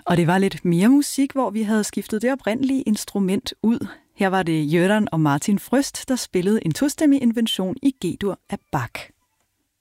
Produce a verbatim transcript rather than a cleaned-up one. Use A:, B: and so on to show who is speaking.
A: Og det var lidt mere musik, hvor vi havde skiftet det oprindelige instrument ud. Her var det Göran og Martin Fröst, der spillede en tostemmig invention i G-dur af Bach.